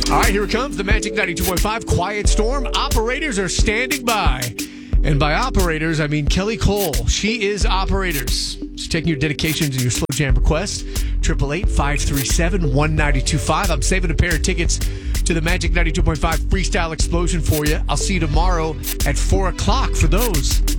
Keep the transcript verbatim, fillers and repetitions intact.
All right, here it comes. The Magic ninety-two point five Quiet Storm. Operators are standing by. And by operators, I mean Kelly Cole. She is operators. She's taking your dedications and your slow jam requests. eight eight eight, five three seven, one nine two five. I'm saving a pair of tickets to the Magic ninety-two point five Freestyle Explosion for you. I'll see you tomorrow at four o'clock for those.